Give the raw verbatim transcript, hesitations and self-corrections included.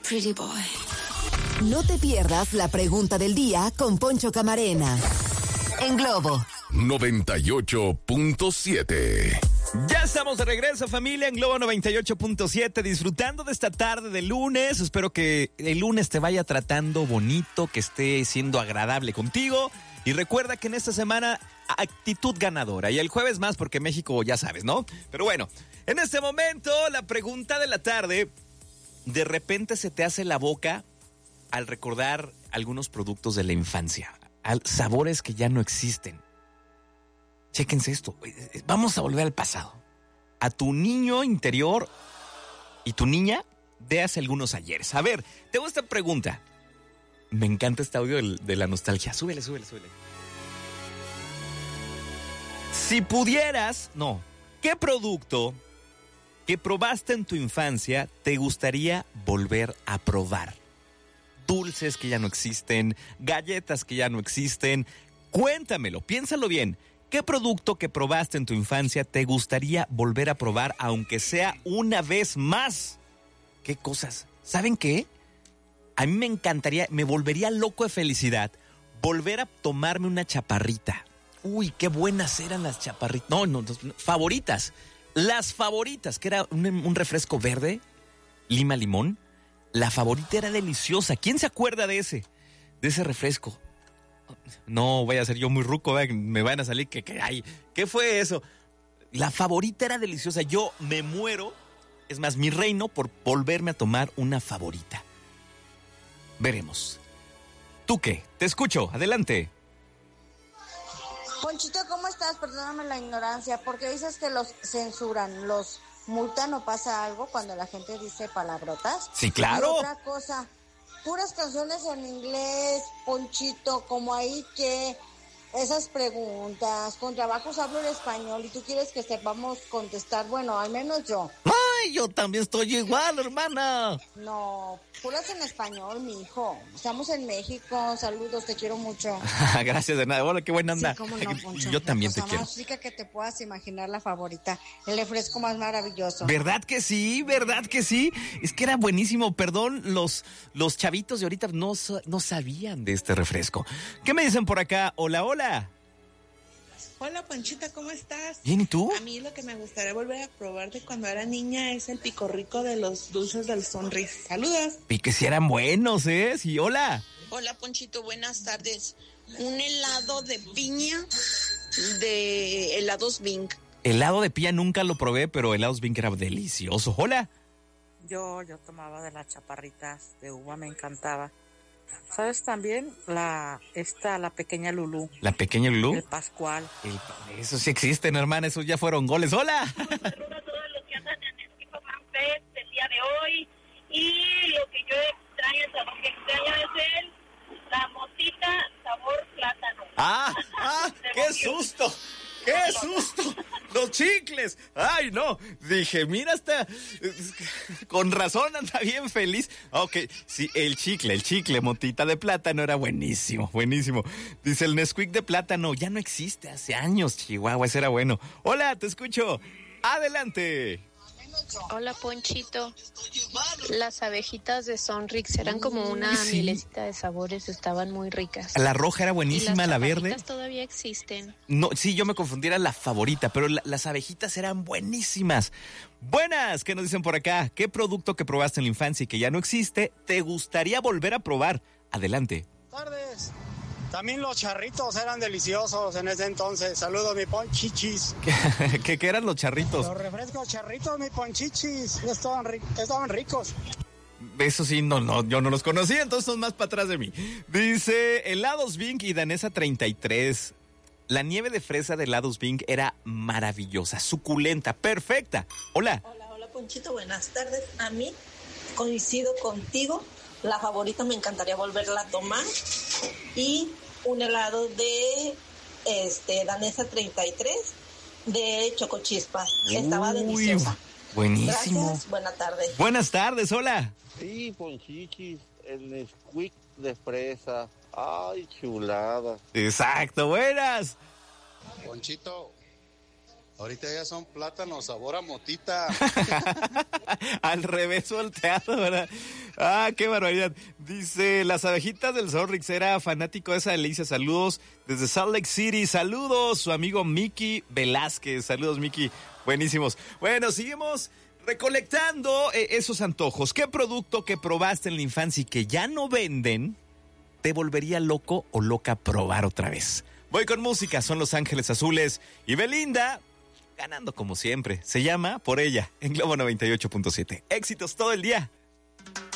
pretty boy. No te pierdas la pregunta del día con Poncho Camarena en Globo noventa y ocho punto siete. Ya estamos de regreso, familia, en Globo noventa y ocho punto siete, disfrutando de esta tarde de lunes. Espero que el lunes te vaya tratando bonito, que esté siendo agradable contigo. Y recuerda que en esta semana, actitud ganadora. Y el jueves más, porque México ya sabes, ¿no? Pero bueno, en este momento, la pregunta de la tarde. De repente se te hace la boca al recordar algunos productos de la infancia. Al sabores que ya no existen. Chéquense esto. Vamos a volver al pasado. A tu niño interior y tu niña de hace algunos ayeres. A ver, te hago esta pregunta. Me encanta este audio de, de la nostalgia. Súbele, súbele, súbele. Si pudieras, no, ¿qué producto que probaste en tu infancia te gustaría volver a probar? Dulces que ya no existen, galletas que ya no existen. Cuéntamelo, piénsalo bien. ¿Qué producto que probaste en tu infancia te gustaría volver a probar, aunque sea una vez más? ¿Qué cosas? ¿Saben qué? A mí me encantaría, me volvería loco de felicidad, volver a tomarme una chaparrita. Uy, qué buenas eran las chaparritas. No, no, no, favoritas. Las favoritas, que era un, un refresco verde, lima limón. La favorita era deliciosa. ¿Quién se acuerda de ese? De ese refresco. No vaya a ser yo muy ruco, ¿verdad? Me van a salir que, que ay, ¿qué fue eso? La favorita era deliciosa. Yo me muero, es más, mi reino por volverme a tomar una favorita. Veremos. ¿Tú qué? Te escucho, adelante. Ponchito, ¿cómo estás? Perdóname la ignorancia, porque dices que los censuran, los multan o pasa algo cuando la gente dice palabrotas. Sí, claro. Y otra cosa, puras canciones en inglés, Ponchito, como ahí que esas preguntas, con trabajos hablo el español y tú quieres que sepamos contestar, bueno, al menos yo. ¡Ay, yo también estoy igual, hermana! No, puras en español, mi hijo. Estamos en México, saludos, te quiero mucho. Gracias, de nada. Hola, qué buena onda. Sí, cómo no, Poncho. Yo también te La cosa quiero. más rica que te puedas imaginar, la favorita, el refresco más maravilloso. ¿Verdad que sí? ¿Verdad que sí? Es que era buenísimo. Perdón, los, los chavitos de ahorita no, no sabían de este refresco. ¿Qué me dicen por acá? Hola, hola. Hola, Ponchita, ¿cómo estás? Bien, ¿y tú? A mí lo que me gustaría volver a probar de cuando era niña es el pico rico de los dulces del Sonris. Saludos. Y que si eran buenos, ¿eh? Sí, hola. Hola, Ponchito, buenas tardes. Un helado de piña de helados Bing. Helado de piña nunca lo probé, pero helados Bing era delicioso. Hola. Yo, yo tomaba de las chaparritas de uva, me encantaba. ¿Sabes también? La, esta, la pequeña Lulú. ¿La pequeña Lulú? El Pascual. El, eso sí existen, hermana, esos ya fueron goles. ¡Hola! Saludos a todos los que andan en el equipo Manfest el día de hoy. Y lo que yo extraño, el sabor que extraño es el, la motita sabor plátano. ¡Ah! ¡Ah! ¡Qué susto! ¡Qué susto! ¡Los chicles! ¡Ay, no! Dije, mira, hasta... Con razón anda bien feliz. Ok, sí, el chicle, el chicle, motita de plátano era buenísimo, buenísimo. Dice, el Nesquik de plátano ya no existe hace años, Chihuahua, ese era bueno. Hola, te escucho. Adelante. Hola, Ponchito. Las abejitas de Sonrix eran como una sí. milecita de sabores, estaban muy ricas. La roja era buenísima, la verde. Las todavía existen. No, sí, yo me confundí, era la favorita, pero la, las abejitas eran buenísimas. Buenas, ¿qué nos dicen por acá? ¿Qué producto que probaste en la infancia y que ya no existe te gustaría volver a probar? Adelante. Tardes. También los charritos eran deliciosos en ese entonces. Saludos, mi ponchichis. ¿Qué, qué eran los charritos? Los refrescos charritos, mi ponchichis. Estaban, ri- estaban ricos. Eso sí, no, no, yo no los conocía, entonces son más para atrás de mí. Dice, helados Bing y Danesa treinta y tres. La nieve de fresa de helados Bing era maravillosa, suculenta, perfecta. Hola. Hola, hola, Ponchito, buenas tardes. A mí, coincido contigo. La favorita me encantaría volverla a tomar. Y un helado de este Danesa treinta y tres de chocochispas. Estaba Uy, deliciosa. Buenísimo. Gracias, buenas tardes. Buenas tardes, hola. Sí, Ponchichis, el Nesquik de fresa. Ay, chulada. Exacto, buenas. Ponchito, Ahorita ya son plátanos sabor a motita. Al revés volteado, ¿verdad? Ah, qué barbaridad. Dice, las abejitas del Sonrix, era fanático de esa delicia. Saludos desde Salt Lake City. Saludos, su amigo Miki Velázquez. Saludos, Miki. Buenísimos. Bueno, seguimos recolectando eh, esos antojos. ¿Qué producto que probaste en la infancia y que ya no venden te volvería loco o loca probar otra vez? Voy con música, son Los Ángeles Azules y Belinda, ganando como siempre. Se llama Por Ella, en Globo noventa y ocho punto siete. Éxitos todo el día.